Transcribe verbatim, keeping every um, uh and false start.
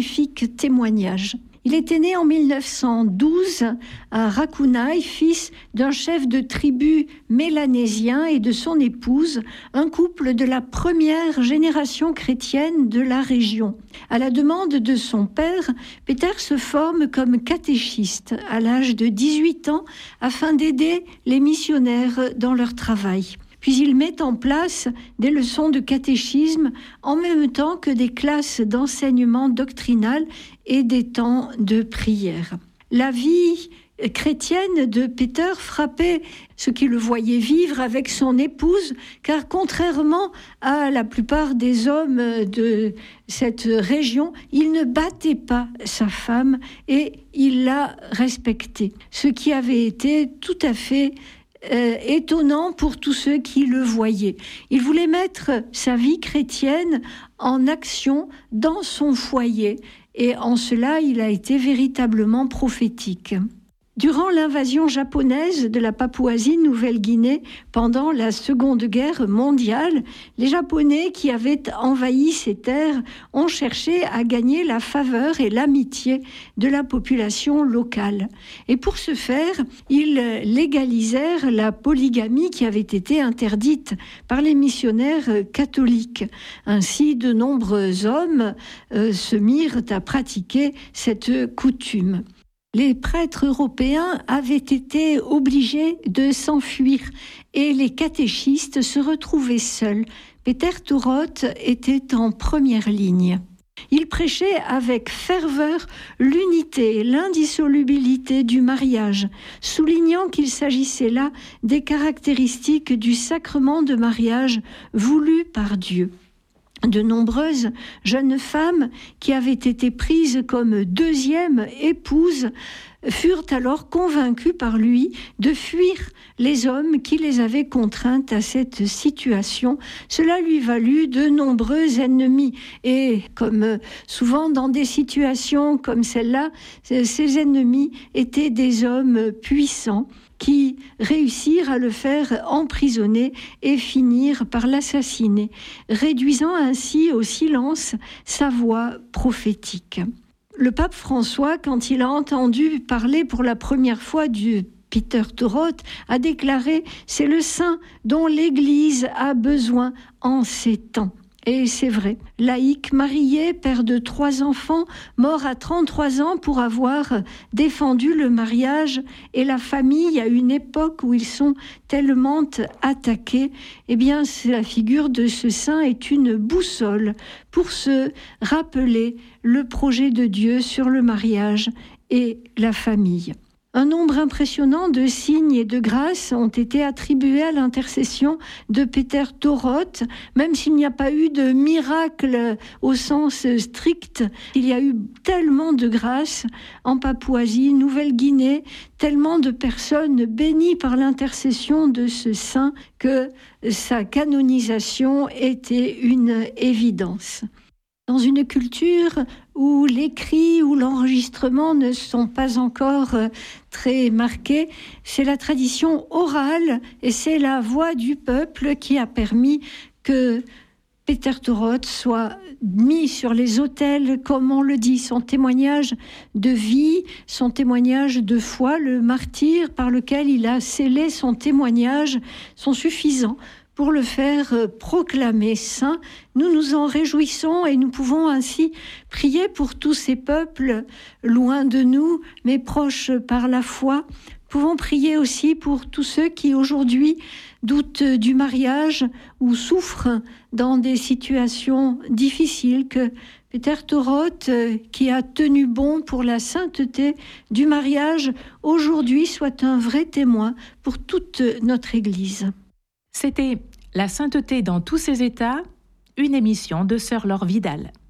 magnifique témoignage. Il était né en mille neuf cent douze à Rakunaï, fils d'un chef de tribu mélanésien et de son épouse, un couple de la première génération chrétienne de la région. À la demande de son père, Peter se forme comme catéchiste à l'âge de dix-huit ans afin d'aider les missionnaires dans leur travail. Puis il met en place des leçons de catéchisme en même temps que des classes d'enseignement doctrinal et des temps de prière. La vie chrétienne de Peter frappait ceux qui le voyaient vivre avec son épouse, car contrairement à la plupart des hommes de cette région, il ne battait pas sa femme et il la respectait, ce qui avait été tout à fait Euh, étonnant pour tous ceux qui le voyaient. Il voulait mettre sa vie chrétienne en action dans son foyer et en cela, il a été véritablement prophétique. Durant l'invasion japonaise de la Papouasie-Nouvelle-Guinée pendant la Seconde Guerre mondiale, les Japonais qui avaient envahi ces terres ont cherché à gagner la faveur et l'amitié de la population locale. Et pour ce faire, ils légalisèrent la polygamie qui avait été interdite par les missionnaires catholiques. Ainsi, de nombreux hommes euh, se mirent à pratiquer cette coutume. Les prêtres européens avaient été obligés de s'enfuir et les catéchistes se retrouvaient seuls. Peter Thoroth était en première ligne. Il prêchait avec ferveur l'unité et l'indissolubilité du mariage, soulignant qu'il s'agissait là des caractéristiques du sacrement de mariage voulu par Dieu. De nombreuses jeunes femmes qui avaient été prises comme deuxième épouse furent alors convaincues par lui de fuir les hommes qui les avaient contraintes à cette situation. Cela lui valut de nombreux ennemis. Et comme souvent dans des situations comme celle-là, ces ennemis étaient des hommes puissants qui réussirent à le faire emprisonner et finirent par l'assassiner, réduisant ainsi au silence sa voix prophétique. Le pape François, quand il a entendu parler pour la première fois du Peter Thoroth, a déclaré « C'est le saint dont l'Église a besoin en ces temps ». Et c'est vrai, laïc, marié, père de trois enfants, mort à trente-trois ans pour avoir défendu le mariage et la famille à une époque où ils sont tellement attaqués, eh bien, la figure de ce saint est une boussole pour se rappeler le projet de Dieu sur le mariage et la famille. Un nombre impressionnant de signes et de grâces ont été attribués à l'intercession de Peter Thoroth, même s'il n'y a pas eu de miracle au sens strict. Il y a eu tellement de grâces en Papouasie, Nouvelle-Guinée, tellement de personnes bénies par l'intercession de ce saint que sa canonisation était une évidence. Dans une culture où l'écrit ou l'enregistrement ne sont pas encore très marqués, c'est la tradition orale et c'est la voix du peuple qui a permis que Peter Thoroth soit mis sur les autels, comme on le dit. Son témoignage de vie, son témoignage de foi, le martyre par lequel il a scellé son témoignage sont suffisants pour le faire proclamer saint. Nous nous en réjouissons et nous pouvons ainsi prier pour tous ces peuples loin de nous, mais proches par la foi. Nous pouvons prier aussi pour tous ceux qui aujourd'hui doutent du mariage ou souffrent dans des situations difficiles, que Peter Thoroth, qui a tenu bon pour la sainteté du mariage, aujourd'hui soit un vrai témoin pour toute notre Église. C'était La sainteté dans tous ses états, une émission de Sœur Laure Vidal.